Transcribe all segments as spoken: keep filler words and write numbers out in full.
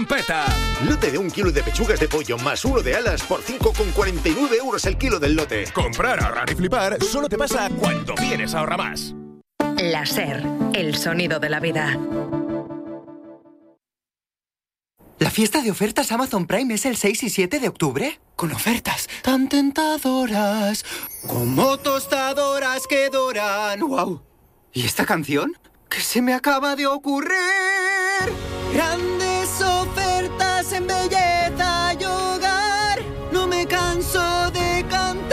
Peta. Lote de un kilo de pechugas de pollo más uno de alas por cinco con cuarenta y nueve euros el kilo del lote. Comprar, ahorrar y flipar solo te pasa cuando vienes a Ahorra Más. La SER, el sonido de la vida. ¿La fiesta de ofertas Amazon Prime es el seis y siete de octubre? Con ofertas tan tentadoras, como tostadoras que doran. ¡Wow! ¿Y esta canción? ¿Qué se me acaba de ocurrir? Grandes ofertas en belleza y hogar. No me canso de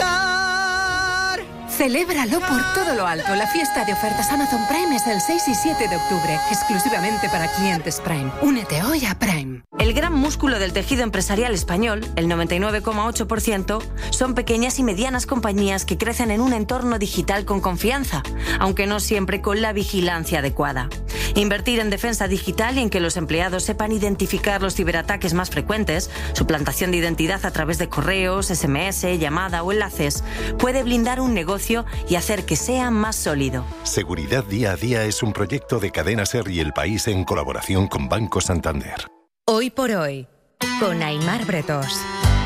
cantar. Celébralo por todo lo alto. La fiesta de ofertas Amazon Prime es el seis y siete de octubre, exclusivamente para clientes Prime. Únete hoy a Prime. El gran músculo del tejido empresarial español, el noventa y nueve coma ocho por ciento, son pequeñas y medianas compañías que crecen en un entorno digital con confianza, aunque no siempre con la vigilancia adecuada. Invertir en defensa digital y en que los empleados sepan identificar los ciberataques más frecuentes, suplantación de identidad a través de correos, ese eme ese, llamada o enlaces, puede blindar un negocio y hacer que sea más sólido. Seguridad día a día es un proyecto de Cadena SER y El País en colaboración con Banco Santander. Hoy por hoy, con Aimar Bretos.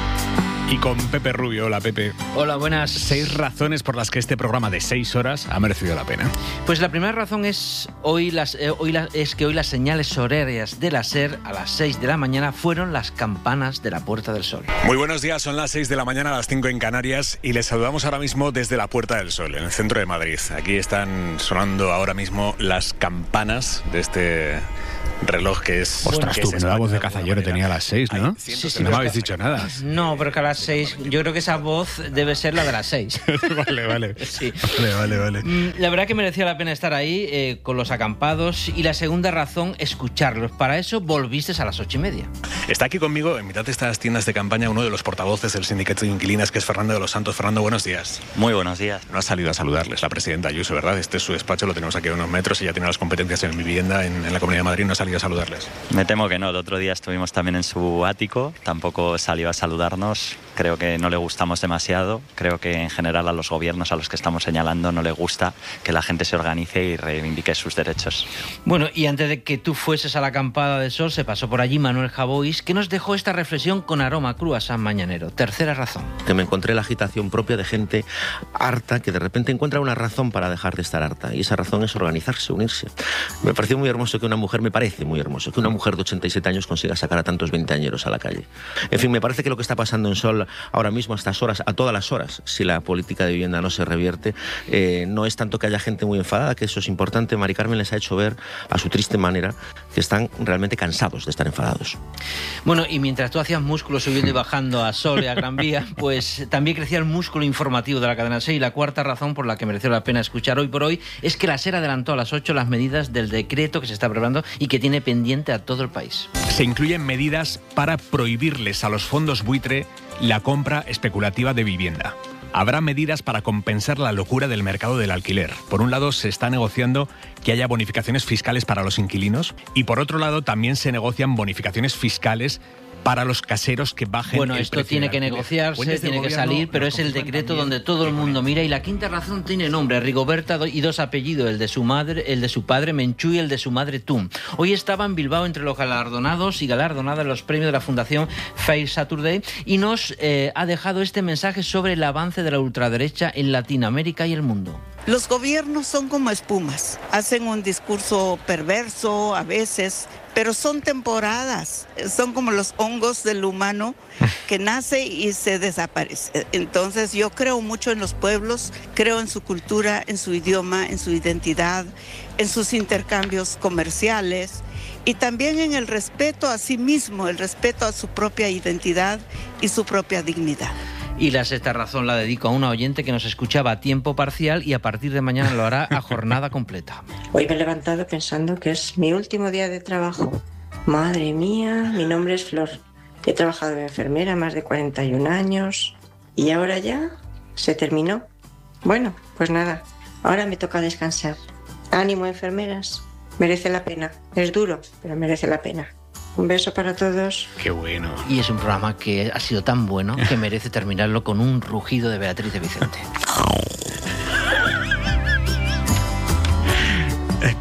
Y con Pepe Rubio. Hola, Pepe. Hola, buenas. Seis razones por las que este programa de seis horas ha merecido la pena. Pues la primera razón es, hoy las, eh, hoy la, es que hoy las señales horarias de la SER a las seis de la mañana fueron las campanas de la Puerta del Sol. Muy buenos días, son las seis de la mañana, a las cinco en Canarias, y les saludamos ahora mismo desde la Puerta del Sol, en el centro de Madrid. Aquí están sonando ahora mismo las campanas de este reloj que es... Ostras, tú, menuda voz de cazallero tenía a las seis, ¿no? Sí, sí, no me habéis dicho nada. No, pero que a las seis, yo creo que esa voz debe ser la de las seis. Vale, vale. Sí. Vale, vale, vale. La verdad que merecía la pena estar ahí eh, con los acampados, y la segunda razón, escucharlos. Para eso volviste a las ocho y media. Está aquí conmigo, en mitad de estas tiendas de campaña, uno de los portavoces del sindicato de inquilinas, que es Fernando de los Santos. Fernando, buenos días. Muy buenos días. No ha salido a saludarles la presidenta Ayuso, ¿verdad? Este es su despacho, lo tenemos aquí a unos metros, y ya tiene las competencias en vivienda en, en la Comunidad de Madrid. No ha salido a saludarles. Me temo que no. El otro día estuvimos también en su ático, tampoco salió a saludarnos. Creo que no le gustamos demasiado. Creo que en general a los gobiernos a los que estamos señalando no le gusta que la gente se organice y reivindique sus derechos. Bueno, y antes de que tú fueses a la acampada de sol, se pasó por allí Manuel Javois, que nos dejó esta reflexión con aroma a croissant mañanero. Tercera razón. Que me encontré la agitación propia de gente harta, que de repente encuentra una razón para dejar de estar harta, y esa razón es organizarse, unirse. Me pareció muy hermoso que una mujer, me parece muy hermoso, que una mujer de ochenta y siete años consiga sacar a tantos veinteañeros a la calle. En fin, me parece que lo que está pasando en Sol ahora mismo, a estas horas, a todas las horas, si la política de vivienda no se revierte, eh, no es tanto que haya gente muy enfadada, que eso es importante. Mari Carmen les ha hecho ver, a su triste manera, que están realmente cansados de estar enfadados. Bueno, y mientras tú hacías músculo subiendo y bajando a Sol y a Gran Vía, pues también crecía el músculo informativo de la cadena SER. Y la cuarta razón por la que mereció la pena escuchar hoy por hoy es que la SER adelantó a las ocho las medidas del decreto que se está preparando y que tiene pendiente a todo el país. Se incluyen medidas para prohibirles a los fondos buitre la compra especulativa de vivienda. Habrá medidas para compensar la locura del mercado del alquiler. Por un lado, se está negociando que haya bonificaciones fiscales para los inquilinos, y por otro lado también se negocian bonificaciones fiscales para los caseros que bajen bueno, el esto precio tiene del que alquiler. negociarse, Fuentes tiene del que gobierno salir, pero nos es el confirman decreto también donde todo el mundo mira. Y la quinta razón tiene nombre, Rigoberta, y dos apellidos, el de su madre, el de su padre Menchú y el de su madre Tum. Hoy estaba en Bilbao entre los galardonados y galardonadas en los premios de la Fundación Fair Saturday, y nos eh, ha dejado este mensaje sobre el avance de la ultraderecha en Latinoamérica y el mundo. Los gobiernos son como espumas, hacen un discurso perverso a veces, pero son temporadas, son como los hongos del humano que nace y se desaparece. Entonces yo creo mucho en los pueblos, creo en su cultura, en su idioma, en su identidad, en sus intercambios comerciales, y también en el respeto a sí mismo, el respeto a su propia identidad y su propia dignidad. Y la sexta razón la dedico a una oyente que nos escuchaba a tiempo parcial y a partir de mañana lo hará a jornada completa. Hoy me he levantado pensando que es mi último día de trabajo. Madre mía, mi nombre es Flor. He trabajado de enfermera más de cuarenta y un años y ahora ya se terminó. Bueno, pues nada, ahora me toca descansar. Ánimo, enfermeras, merece la pena. Es duro, pero merece la pena. Un beso para todos. Qué bueno. Y es un programa que ha sido tan bueno que merece terminarlo con un rugido de Beatriz de Vicente.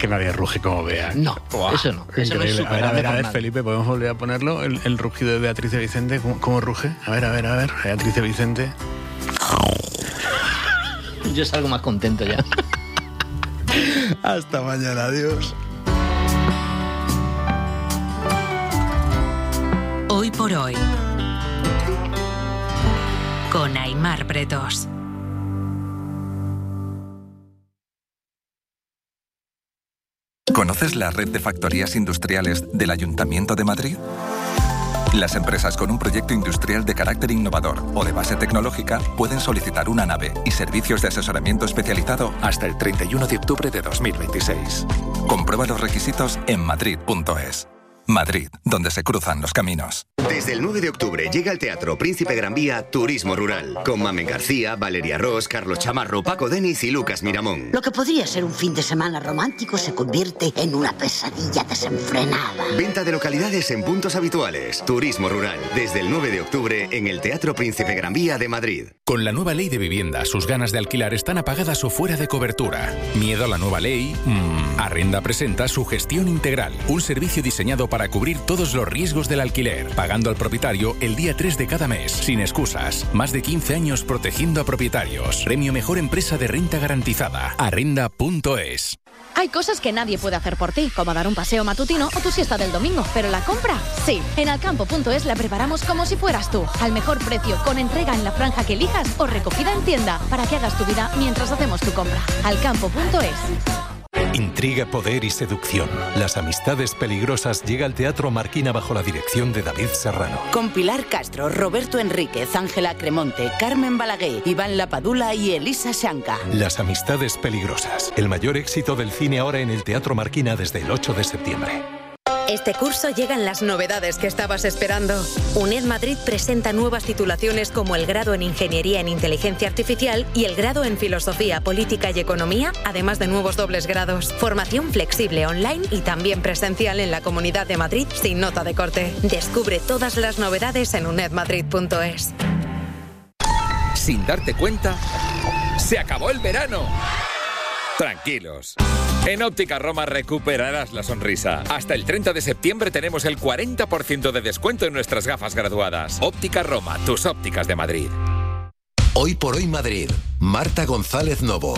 que nadie ruge como vea. No, Buah, eso no. Eso no es a ver, a ver, a ver, nadie. Felipe, ¿podemos volver a ponerlo? El, el rugido de Beatriz de Vicente, ¿cómo, cómo ruge? A ver, a ver, a ver, Beatriz de Vicente. Yo salgo más contento ya. Hasta mañana, adiós. Hoy por hoy, con Aimar Bretos. ¿Conoces la red de factorías industriales del Ayuntamiento de Madrid? Las empresas con un proyecto industrial de carácter innovador o de base tecnológica pueden solicitar una nave y servicios de asesoramiento especializado hasta el treinta y uno de octubre de dos mil veintiséis. Comprueba los requisitos en madrid punto es. Madrid, donde se cruzan los caminos. Desde el nueve de octubre llega al Teatro Príncipe Gran Vía Turismo Rural, con Mamen García, Valeria Ross, Carlos Chamarro, Paco Denis y Lucas Miramón. Lo que podría ser un fin de semana romántico se convierte en una pesadilla desenfrenada. Venta de localidades en puntos habituales. Turismo Rural, desde el nueve de octubre en el Teatro Príncipe Gran Vía de Madrid. Con la nueva ley de vivienda, sus ganas de alquilar están apagadas o fuera de cobertura. ¿Miedo a la nueva ley? Mm. Arrenda presenta su gestión integral, un servicio diseñado para cubrir todos los riesgos del alquiler, pagando al propietario el día tres de cada mes, sin excusas. Más de quince años protegiendo a propietarios. Premio Mejor Empresa de Renta Garantizada. Arrenda punto es. Hay cosas que nadie puede hacer por ti, como dar un paseo matutino o tu siesta del domingo, pero la compra, sí. En alcampo punto es la preparamos como si fueras tú, al mejor precio, con entrega en la franja que elijas o recogida en tienda, para que hagas tu vida mientras hacemos tu compra. alcampo punto es. Intriga, poder y seducción. Las amistades peligrosas llega al Teatro Marquina bajo la dirección de David Serrano. Con Pilar Castro, Roberto Enríquez, Ángela Cremonte, Carmen Balaguer, Iván Lapadula y Elisa Shanka. Las amistades peligrosas. El mayor éxito del cine ahora en el Teatro Marquina desde el ocho de septiembre. Este curso llegan las novedades que estabas esperando. UNED Madrid presenta nuevas titulaciones como el grado en Ingeniería en Inteligencia Artificial y el grado en Filosofía, Política y Economía, además de nuevos dobles grados. Formación flexible online y también presencial en la Comunidad de Madrid sin nota de corte. Descubre todas las novedades en uned madrid punto es. Sin darte cuenta, ¡se acabó el verano! Tranquilos. En Óptica Roma recuperarás la sonrisa. Hasta el treinta de septiembre tenemos el cuarenta por ciento de descuento en nuestras gafas graduadas. Óptica Roma, tus ópticas de Madrid. Hoy por hoy Madrid. Marta González Novo.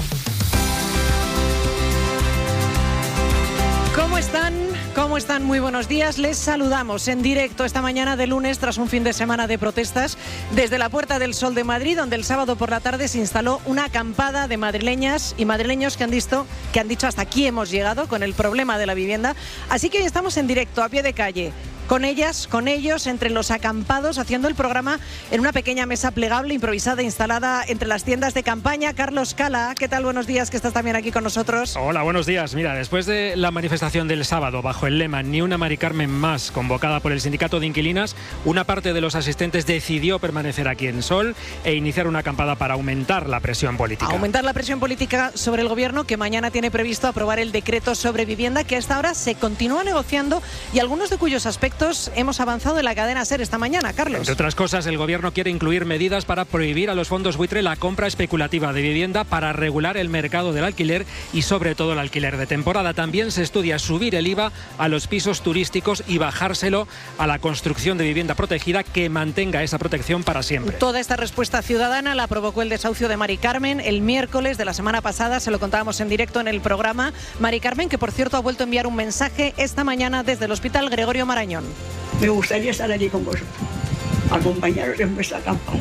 ¿Cómo están? ¿Cómo están? Muy buenos días. Les saludamos en directo esta mañana de lunes tras un fin de semana de protestas desde la Puerta del Sol de Madrid, donde el sábado por la tarde se instaló una acampada de madrileñas y madrileños que han dicho, que han dicho hasta aquí hemos llegado con el problema de la vivienda. Así que hoy estamos en directo, a pie de calle, con ellas, con ellos, entre los acampados, haciendo el programa en una pequeña mesa plegable improvisada instalada entre las tiendas de campaña. Carlos Cala, ¿qué tal? Buenos días, que estás también aquí con nosotros. Hola, buenos días. Mira, después de la manifestación del sábado bajo el lema Ni una Mari Carmen más, convocada por el sindicato de inquilinas, una parte de los asistentes decidió permanecer aquí en Sol e iniciar una acampada para aumentar la presión política. Aumentar la presión política sobre el gobierno, que mañana tiene previsto aprobar el decreto sobre vivienda, que a esta hora se continúa negociando y algunos de cuyos aspectos hemos avanzado en la cadena SER esta mañana, Carlos. Entre otras cosas, el gobierno quiere incluir medidas para prohibir a los fondos buitre la compra especulativa de vivienda, para regular el mercado del alquiler y sobre todo el alquiler de temporada. También se estudia subir el I V A a los pisos turísticos y bajárselo a la construcción de vivienda protegida, que mantenga esa protección para siempre. Toda esta respuesta ciudadana la provocó el desahucio de Mari Carmen el miércoles de la semana pasada. Se lo contábamos en directo en el programa. Mari Carmen, que por cierto ha vuelto a enviar un mensaje esta mañana desde el Hospital Gregorio Marañón. Me gustaría estar allí con vosotros, acompañaros en vuestra campaña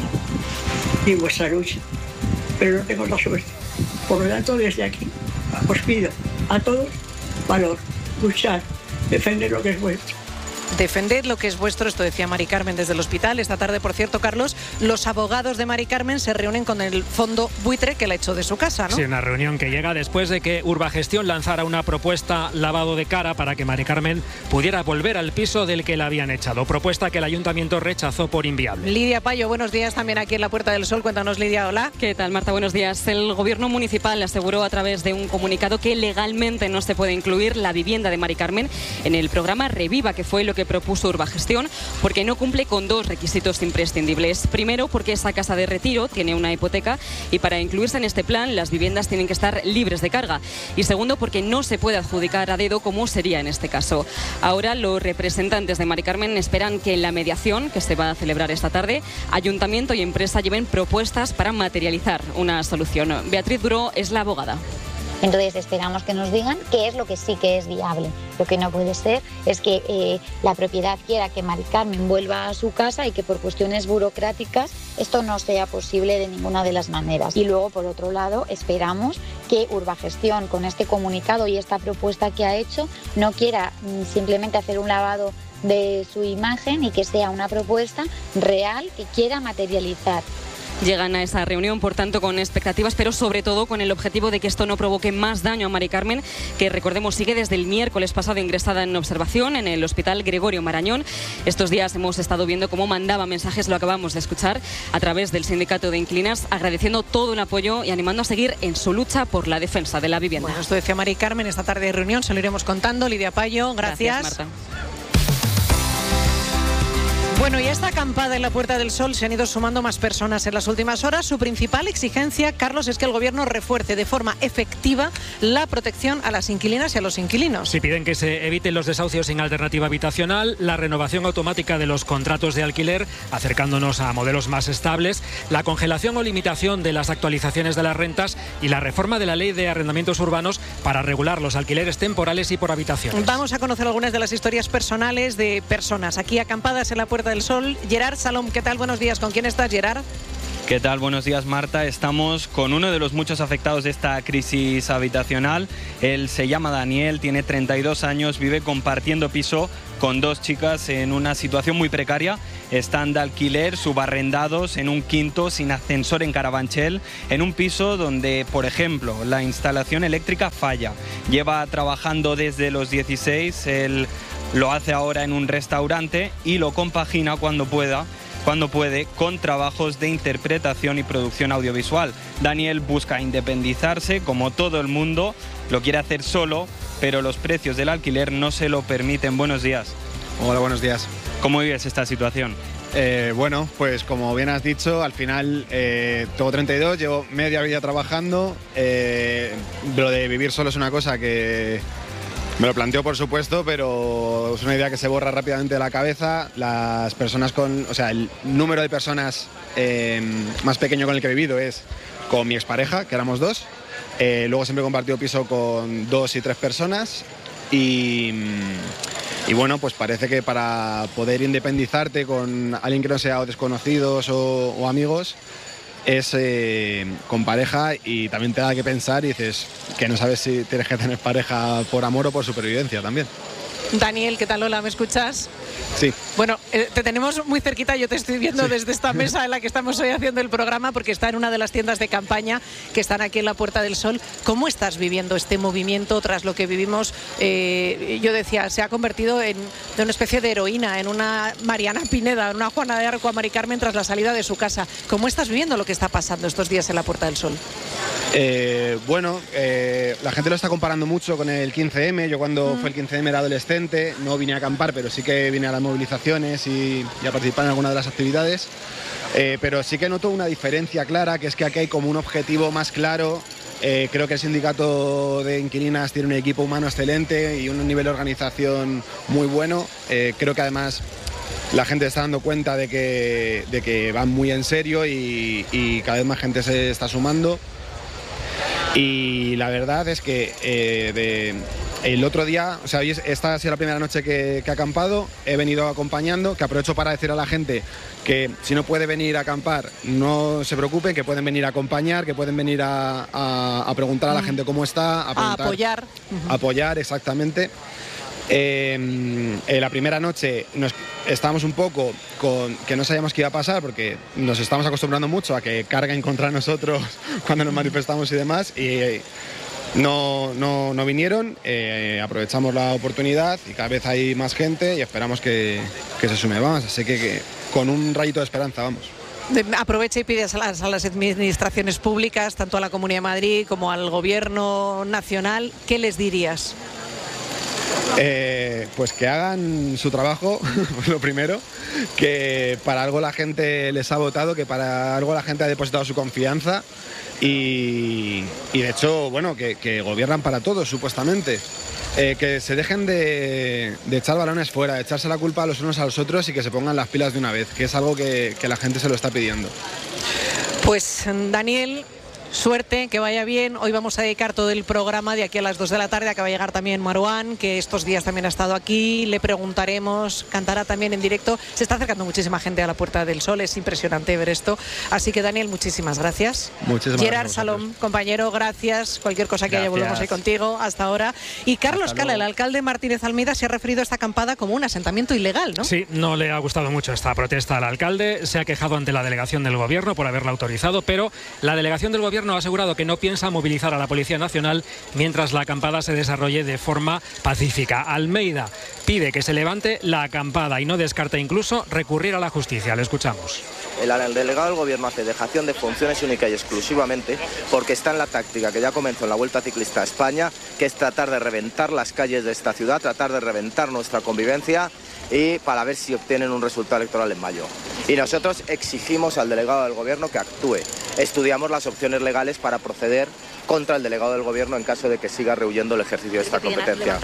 y en vuestra lucha, pero no tengo la suerte. Por lo tanto, desde aquí os pido a todos valor, luchar, defender lo que es vuestro. Defended lo que es vuestro, esto decía Mari Carmen desde el hospital. Esta tarde, por cierto, Carlos, los abogados de Mari Carmen se reúnen con el fondo buitre que la echó de su casa, ¿no? Sí, una reunión que llega después de que Urbagestión lanzara una propuesta lavado de cara para que Mari Carmen pudiera volver al piso del que la habían echado. Propuesta que el ayuntamiento rechazó por inviable. Lidia Payo, buenos días también aquí en la Puerta del Sol. Cuéntanos, Lidia, hola. ¿Qué tal, Marta? Buenos días. El gobierno municipal aseguró a través de un comunicado que legalmente no se puede incluir la vivienda de Mari Carmen en el programa Reviva, que fue lo que que propuso Urbagestión, porque no cumple con dos requisitos imprescindibles. Primero, porque esa casa de retiro tiene una hipoteca y para incluirse en este plan las viviendas tienen que estar libres de carga. Y segundo, porque no se puede adjudicar a dedo como sería en este caso. Ahora los representantes de Mari Carmen esperan que en la mediación que se va a celebrar esta tarde, ayuntamiento y empresa lleven propuestas para materializar una solución. Beatriz Duró es la abogada. Entonces esperamos que nos digan qué es lo que sí que es viable. Lo que no puede ser es que eh, la propiedad quiera que Mari Carmen vuelva a su casa y que por cuestiones burocráticas esto no sea posible de ninguna de las maneras. Y luego, por otro lado, esperamos que Urbagestión, con este comunicado y esta propuesta que ha hecho, no quiera mm, simplemente hacer un lavado de su imagen y que sea una propuesta real que quiera materializar. Llegan a esa reunión, por tanto, con expectativas, pero sobre todo con el objetivo de que esto no provoque más daño a Mari Carmen, que recordemos sigue desde el miércoles pasado ingresada en observación en el Hospital Gregorio Marañón. Estos días hemos estado viendo cómo mandaba mensajes, lo acabamos de escuchar, a través del Sindicato de Inquilinas, agradeciendo todo el apoyo y animando a seguir en su lucha por la defensa de la vivienda. Bueno, esto decía Mari Carmen, esta tarde de reunión, se lo iremos contando. Lidia Payo, gracias. Gracias, Marta. Bueno, y a esta acampada en la Puerta del Sol se han ido sumando más personas en las últimas horas. Su principal exigencia, Carlos, es que el Gobierno refuerce de forma efectiva la protección a las inquilinas y a los inquilinos. Sí, piden que se eviten los desahucios sin alternativa habitacional, la renovación automática de los contratos de alquiler, acercándonos a modelos más estables, la congelación o limitación de las actualizaciones de las rentas y la reforma de la Ley de Arrendamientos Urbanos para regular los alquileres temporales y por habitaciones. Vamos a conocer algunas de las historias personales de personas aquí acampadas en la Puerta del Sol. Gerard Salom, ¿qué tal? Buenos días. ¿Con quién estás, Gerard? ¿Qué tal? Buenos días, Marta. Estamos con uno de los muchos afectados de esta crisis habitacional. Él se llama Daniel, tiene treinta y dos años, vive compartiendo piso con dos chicas en una situación muy precaria. Están de alquiler, subarrendados en un quinto sin ascensor en Carabanchel, en un piso donde, por ejemplo, la instalación eléctrica falla. Lleva trabajando desde los dieciséis, él lo hace ahora en un restaurante y lo compagina cuando pueda, cuando puede, con trabajos de interpretación y producción audiovisual. Daniel busca independizarse, como todo el mundo, lo quiere hacer solo, pero los precios del alquiler no se lo permiten. Buenos días. Hola, buenos días. ¿Cómo vives esta situación? Eh, bueno, pues como bien has dicho, al final eh, tengo treinta y dos, llevo media vida trabajando. Eh, lo de vivir solo es una cosa que me lo planteo, por supuesto, pero es una idea que se borra rápidamente de la cabeza. Las personas con, o sea, el número de personas eh, más pequeño con el que he vivido es con mi expareja, que éramos dos. Eh, luego siempre he compartido piso con dos y tres personas y, y bueno, pues parece que para poder independizarte con alguien que no sea o desconocidos o, o amigos es eh, con pareja, y también te da que pensar y dices que no sabes si tienes que tener pareja por amor o por supervivencia también. Daniel, ¿qué tal? Hola, ¿me escuchas? Sí. Bueno, eh, te tenemos muy cerquita, yo te estoy viendo sí. desde esta mesa en la que estamos hoy haciendo el programa, porque está en una de las tiendas de campaña que están aquí en la Puerta del Sol. ¿Cómo estás viviendo este movimiento tras lo que vivimos? Eh, yo decía, se ha convertido en de una especie de heroína, en una Mariana Pineda, en una Juana de Arco a Mari Carmen tras la salida de su casa. ¿Cómo estás viviendo lo que está pasando estos días en la Puerta del Sol? Eh, bueno, eh, la gente lo está comparando mucho con el quince eme. Yo cuando mm. fue el quince eme era adolescente, no vine a acampar, pero sí que vine a las movilizaciones y, y a participar en alguna de las actividades. Eh, pero sí que noto una diferencia clara, que es que aquí hay como un objetivo más claro. Eh, creo que el sindicato de inquilinas tiene un equipo humano excelente y un nivel de organización muy bueno. Eh, creo que además la gente está dando cuenta de que, de que van muy en serio y, y cada vez más gente se está sumando. Y la verdad es que eh, de, el otro día, o sea, hoy es, esta ha sido la primera noche que, que he acampado, he venido acompañando, que aprovecho para decir a la gente que si no puede venir a acampar, no se preocupen, que pueden venir a acompañar, que pueden venir a, a, a preguntar a la gente cómo está, a, a apoyar. A apoyar, exactamente. Eh, eh, la primera noche nos estábamos un poco con que no sabíamos qué iba a pasar, porque nos estamos acostumbrando mucho a que carguen contra nosotros cuando nos manifestamos y demás, y eh, no, no, no vinieron. Eh, aprovechamos la oportunidad y cada vez hay más gente y esperamos que, que se sume más, así que, que con un rayito de esperanza vamos. Aprovecha y pides a las, a las administraciones públicas, tanto a la Comunidad de Madrid como al Gobierno nacional, ¿qué les dirías? Eh, pues que hagan su trabajo, lo primero, que para algo la gente les ha votado, que para algo la gente ha depositado su confianza y, y de hecho, bueno, que, que gobiernan para todos, supuestamente. Eh, que se dejen de, de echar balones fuera, de echarse la culpa a los unos a los otros y que se pongan las pilas de una vez, que es algo que, que la gente se lo está pidiendo. Pues Daniel, suerte, que vaya bien. Hoy vamos a dedicar todo el programa de aquí a las dos de la tarde. Acaba de llegar también Maruán, que estos días también ha estado aquí. Le preguntaremos, cantará también en directo. Se está acercando muchísima gente a la Puerta del Sol. Es impresionante ver esto. Así que, Daniel, muchísimas gracias. Muchísimas Gerard gracias. Salom, compañero, gracias. Cualquier cosa que haya, volvemos ahí contigo. Hasta ahora. Y Carlos Hasta Cala, luego. el alcalde Martínez Almeida, se ha referido a esta acampada como un asentamiento ilegal, ¿no? Sí, no le ha gustado mucho esta protesta al alcalde. Se ha quejado ante la delegación del gobierno por haberla autorizado, pero la delegación del gobierno ha asegurado que no piensa movilizar a la Policía Nacional mientras la acampada se desarrolle de forma pacífica. Almeida pide que se levante la acampada y no descarta incluso recurrir a la justicia. Le escuchamos. El, el delegado del Gobierno hace dejación de funciones única y exclusivamente porque está en la táctica que ya comenzó en la Vuelta Ciclista a España, que es tratar de reventar las calles de esta ciudad, tratar de reventar nuestra convivencia y para ver si obtienen un resultado electoral en mayo. Y nosotros exigimos al delegado del Gobierno que actúe. Estudiamos las opciones legales para proceder contra el delegado del Gobierno en caso de que siga rehuyendo el ejercicio de esta competencia.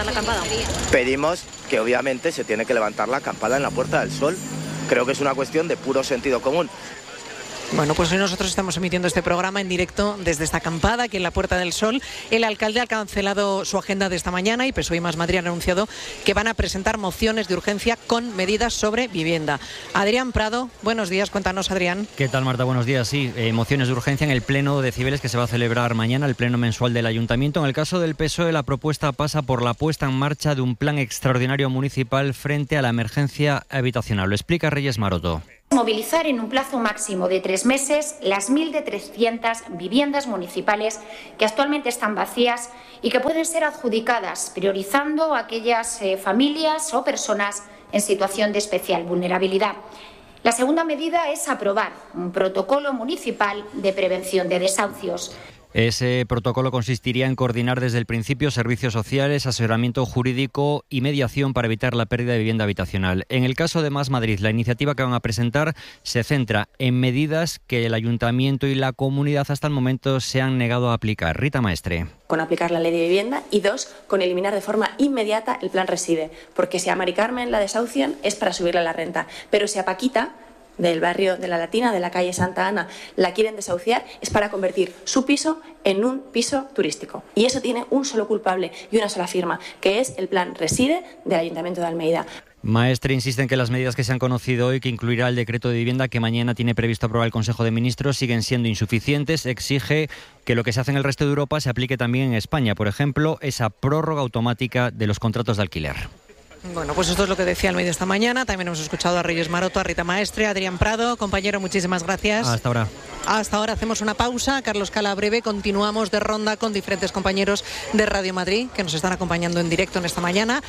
Pedimos que obviamente se tiene que levantar la acampada en la Puerta del Sol. Creo que es una cuestión de puro sentido común. Bueno, pues hoy nosotros estamos emitiendo este programa en directo desde esta acampada aquí en la Puerta del Sol. El alcalde ha cancelado su agenda de esta mañana y P S O E y Más Madrid han anunciado que van a presentar mociones de urgencia con medidas sobre vivienda. Adrián Prado, buenos días, cuéntanos, Adrián. ¿Qué tal, Marta? Buenos días. Sí, eh, mociones de urgencia en el Pleno de Cibeles que se va a celebrar mañana, el Pleno mensual del Ayuntamiento. En el caso del P S O E, la propuesta pasa por la puesta en marcha de un plan extraordinario municipal frente a la emergencia habitacional. Lo explica Reyes Maroto. Movilizar en un plazo máximo de tres meses las mil trescientas viviendas municipales que actualmente están vacías y que pueden ser adjudicadas, priorizando a aquellas eh, familias o personas en situación de especial vulnerabilidad. La segunda medida es aprobar un protocolo municipal de prevención de desahucios. Ese protocolo consistiría en coordinar desde el principio servicios sociales, asesoramiento jurídico y mediación para evitar la pérdida de vivienda habitacional. En el caso de Más Madrid, la iniciativa que van a presentar se centra en medidas que el Ayuntamiento y la comunidad hasta el momento se han negado a aplicar. Rita Maestre. Con aplicar la ley de vivienda y dos, con eliminar de forma inmediata el plan Reside, porque si a Mari Carmen la desahucian es para subirle la renta, pero si a Paquita, del barrio de La Latina, de la calle Santa Ana, la quieren desahuciar, es para convertir su piso en un piso turístico. Y eso tiene un solo culpable y una sola firma, que es el plan Reside del Ayuntamiento de Almeida. Maestre insiste en que las medidas que se han conocido hoy, que incluirá el decreto de vivienda que mañana tiene previsto aprobar el Consejo de Ministros, siguen siendo insuficientes. Exige que lo que se hace en el resto de Europa se aplique también en España. Por ejemplo, esa prórroga automática de los contratos de alquiler. Bueno, pues esto es lo que decía el medio esta mañana. También hemos escuchado a Reyes Maroto, a Rita Maestre, a Adrián Prado. Compañero, muchísimas gracias. Hasta ahora. Hasta ahora hacemos una pausa. Carlos Cala breve. Continuamos de ronda con diferentes compañeros de Radio Madrid que nos están acompañando en directo en esta mañana.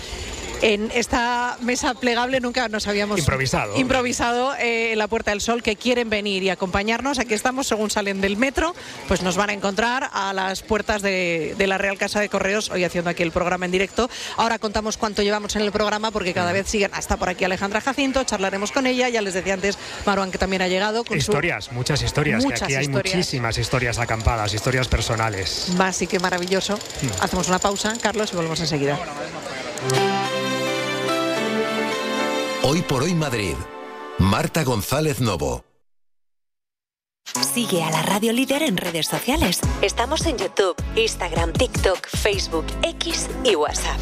En esta mesa plegable nunca nos habíamos improvisado, improvisado eh, en la Puerta del Sol, que quieren venir y acompañarnos. Aquí estamos, según salen del metro, pues nos van a encontrar a las puertas de, de la Real Casa de Correos, hoy haciendo aquí el programa en directo. Ahora contamos cuánto llevamos en el programa, porque cada vez siguen. Hasta por aquí Alejandra Jacinto, charlaremos con ella. Ya les decía antes, Maruán, que también ha llegado con historias, su... muchas historias, muchas que aquí hay historias. muchísimas historias acampadas, historias personales. Más sí que maravilloso. Hmm. Hacemos una pausa, Carlos, y volvemos enseguida. Hoy por hoy Madrid. Marta González Novo. Sigue a la Radio Líder en redes sociales. Estamos en YouTube, Instagram, TikTok, Facebook, X y WhatsApp.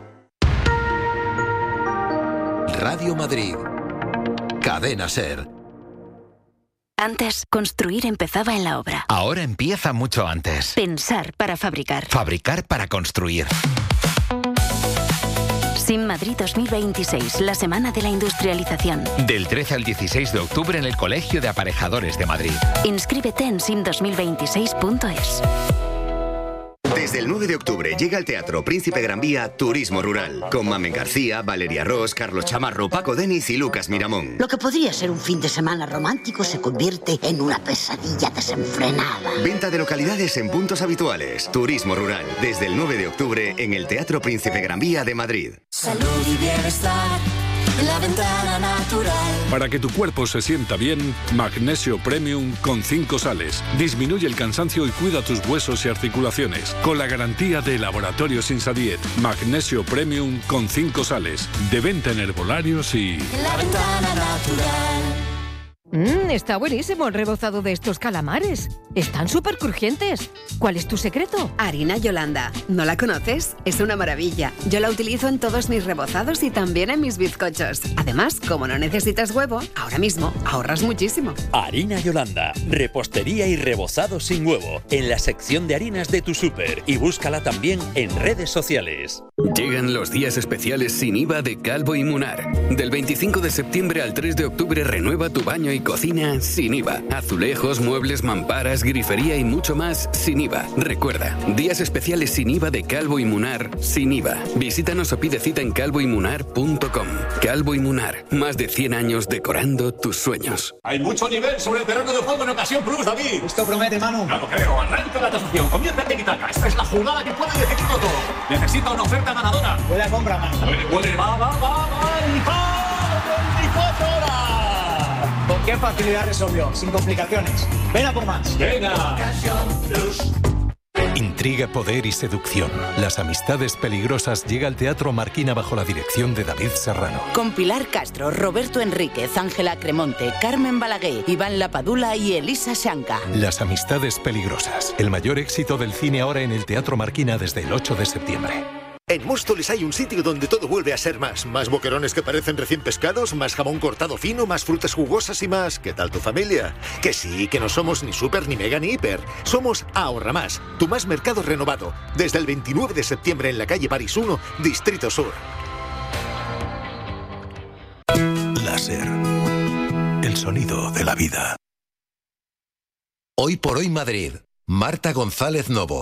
Radio Madrid. Cadena SER. Antes, construir empezaba en la obra. Ahora empieza mucho antes. Pensar para fabricar. Fabricar para construir. SIM Madrid dos mil veintiséis, la semana de la industrialización. Del trece al dieciséis de octubre en el Colegio de Aparejadores de Madrid. Inscríbete en sim dos mil veintiséis punto es. Desde Desde el nueve de octubre llega al Teatro Príncipe Gran Vía Turismo Rural, con Mamen García, Valeria Ross, Carlos Chamarro, Paco Denis y Lucas Miramón. Lo que podría ser un fin de semana romántico se convierte en una pesadilla desenfrenada. Venta de localidades en puntos habituales. Turismo Rural, desde el nueve de octubre en el Teatro Príncipe Gran Vía de Madrid. Salud y bienestar en La Ventana Natural. Para que tu cuerpo se sienta bien, Magnesio Premium con cinco sales. Disminuye el cansancio y cuida tus huesos y articulaciones. Con la garantía de Laboratorios Insadiet. Magnesio Premium con cinco sales. De venta en herbolarios y... La Ventana Natural. Mmm, está buenísimo el rebozado de estos calamares. Están súper crujientes. ¿Cuál es tu secreto? Harina Yolanda. ¿No la conoces? Es una maravilla. Yo la utilizo en todos mis rebozados y también en mis bizcochos. Además, como no necesitas huevo, ahora mismo ahorras muchísimo. Harina Yolanda. Repostería y rebozado sin huevo. En la sección de harinas de tu súper. Y búscala también en redes sociales. Llegan los días especiales sin I V A de Calvo y Munar. Del veinticinco de septiembre al tres de octubre renueva tu baño y cocina sin I V A. Azulejos, muebles, mamparas, grifería y mucho más sin I V A. Recuerda, días especiales sin I V A de Calvo y Munar sin I V A. Visítanos o pide cita en calvo y munar punto com. Calvo y Munar, más de cien años decorando tus sueños. Hay mucho nivel sobre el terreno de juego en Ocasión Plus, David. Esto promete, Manu. No lo creo. Arranca la tasación. Comienza el tiki-taka. Esta es la jugada que puede decidirlo todo. Necesita una oferta ganadora. Buena compra, Manu. Puede, puede. Va, va, va, va. Y va. veinticuatro horas. ¿Con qué facilidad resolvió? Sin complicaciones. Ven a por más. Venga. Ocasión Plus. Intriga, poder y seducción. Las amistades peligrosas llega al Teatro Marquina bajo la dirección de David Serrano. Con Pilar Castro, Roberto Enríquez, Ángela Cremonte, Carmen Balaguer, Iván Lapadula y Elisa Shanka. Las amistades peligrosas. El mayor éxito del cine ahora en el Teatro Marquina desde el ocho de septiembre. En Móstoles hay un sitio donde todo vuelve a ser más. Más boquerones que parecen recién pescados, más jamón cortado fino, más frutas jugosas y más. ¿Qué tal tu familia? Que sí, que no somos ni súper, ni mega, ni hiper. Somos Ahorra Más, tu más mercado renovado. Desde el veintinueve de septiembre en la calle París uno, Distrito Sur. Láser. El sonido de la vida. Hoy por hoy Madrid. Marta González Novo.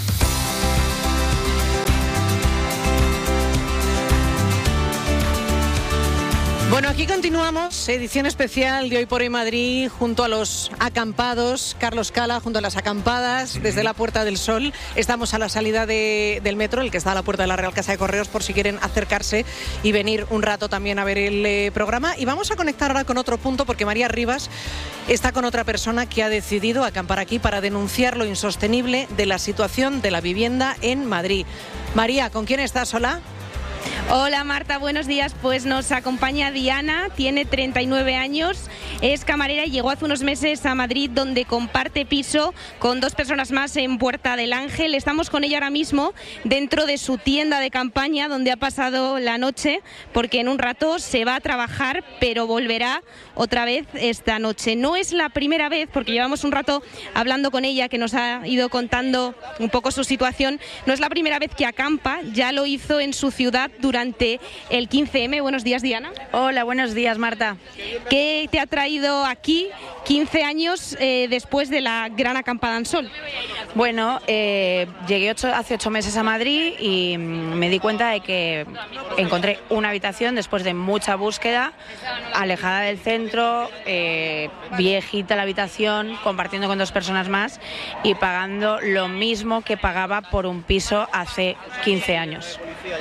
Bueno, aquí continuamos, edición especial de Hoy por Hoy Madrid, junto a los acampados, Carlos Cala, junto a las acampadas, desde la Puerta del Sol. Estamos a la salida de, del metro, el que está a la puerta de la Real Casa de Correos, por si quieren acercarse y venir un rato también a ver el eh, programa. Y vamos a conectar ahora con otro punto, porque María Rivas está con otra persona que ha decidido acampar aquí para denunciar lo insostenible de la situación de la vivienda en Madrid. María, ¿con quién estás? Hola. Hola Marta, buenos días. Pues nos acompaña Diana, tiene treinta y nueve años, es camarera y llegó hace unos meses a Madrid, donde comparte piso con dos personas más en Puerta del Ángel. Estamos con ella ahora mismo dentro de su tienda de campaña, donde ha pasado la noche, porque en un rato se va a trabajar, pero volverá otra vez esta noche. No es la primera vez, porque llevamos un rato hablando con ella, que nos ha ido contando un poco su situación. No es la primera vez que acampa, ya lo hizo en su ciudad durante el quince eme. Buenos días, Diana. Hola, buenos días, Marta. ¿Qué te ha traído aquí quince años eh, después de la gran acampada en Sol? Bueno, eh, llegué ocho, hace ocho meses a Madrid y me di cuenta de que encontré una habitación después de mucha búsqueda, alejada del centro, eh, viejita la habitación, compartiendo con dos personas más y pagando lo mismo que pagaba por un piso hace quince años.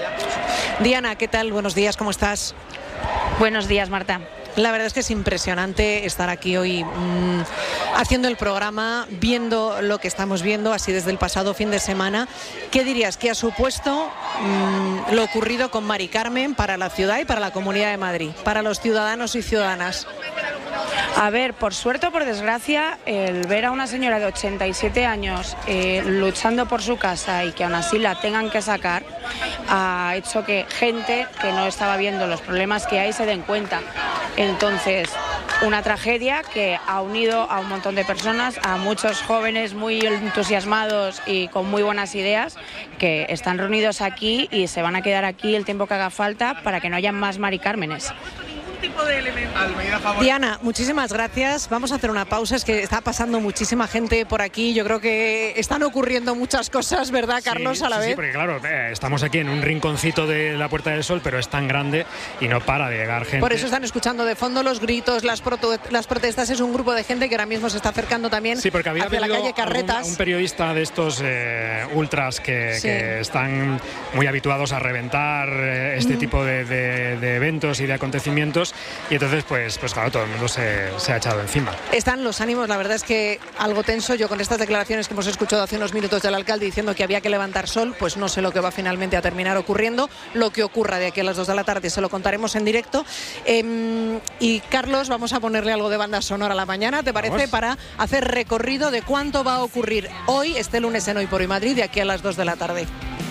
Diana, ¿qué tal? Buenos días, ¿cómo estás? Buenos días, Marta. La verdad es que es impresionante estar aquí hoy mmm, haciendo el programa, viendo lo que estamos viendo, así desde el pasado fin de semana. ¿Qué dirías que ha supuesto mmm, lo ocurrido con Mari Carmen para la ciudad y para la Comunidad de Madrid, para los ciudadanos y ciudadanas? A ver, por suerte o por desgracia, el ver a una señora de ochenta y siete años eh, luchando por su casa y que aún así la tengan que sacar, ha hecho que gente que no estaba viendo los problemas que hay se den cuenta. Entonces, una tragedia que ha unido a un montón de personas, a muchos jóvenes muy entusiasmados y con muy buenas ideas, que están reunidos aquí y se van a quedar aquí el tiempo que haga falta para que no haya más Mari Cármenes. tipo de elemento. Diana, muchísimas gracias. Vamos a hacer una pausa. Es que está pasando muchísima gente por aquí. Yo creo que están ocurriendo muchas cosas, ¿verdad, Carlos? Sí, a la sí, vez. Sí, porque claro, eh, estamos aquí en un rinconcito de la Puerta del Sol, pero es tan grande y no para de llegar gente. Por eso están escuchando de fondo los gritos, las, proto las protestas. Es un grupo de gente que ahora mismo se está acercando también sí, porque había hacia la calle Carretas. Algún, un periodista de estos eh, ultras que, sí. que están muy habituados a reventar eh, este mm. tipo de, de, de eventos y de acontecimientos, y entonces pues, pues claro, todo el mundo se, se ha echado encima. Están los ánimos, la verdad es que algo tenso. Yo con estas declaraciones que hemos escuchado hace unos minutos del alcalde diciendo que había que levantar sol, pues no sé lo que va finalmente a terminar ocurriendo. Lo que ocurra de aquí a las dos de la tarde se lo contaremos en directo. Eh, y Carlos, vamos a ponerle algo de banda sonora a la mañana, ¿te parece? Vamos. Para hacer recorrido de cuánto va a ocurrir hoy, este lunes en Hoy por Hoy Madrid, de aquí a las dos de la tarde.